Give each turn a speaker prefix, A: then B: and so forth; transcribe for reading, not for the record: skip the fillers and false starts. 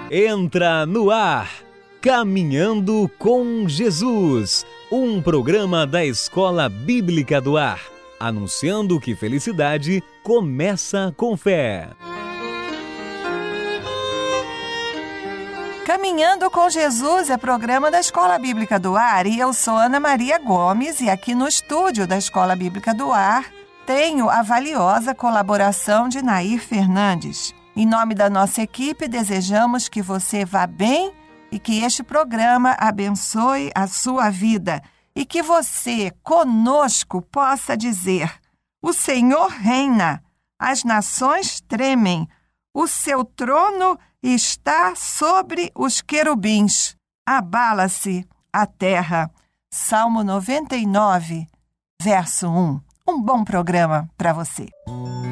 A: Entra no ar, Caminhando com Jesus, um programa da Escola Bíblica do Ar, anunciando que felicidade começa com fé.
B: Caminhando com Jesus é programa da Escola Bíblica do Ar e eu sou Ana Maria Gomes e aqui no estúdio da Escola Bíblica do Ar tenho a valiosa colaboração de Nair Fernandes. Em nome da nossa equipe, desejamos que você vá bem e que este programa abençoe a sua vida e que você, conosco, possa dizer: o Senhor reina, as nações tremem, o seu trono está sobre os querubins, abala-se a terra. Salmo 99, verso 1. Um bom programa para você.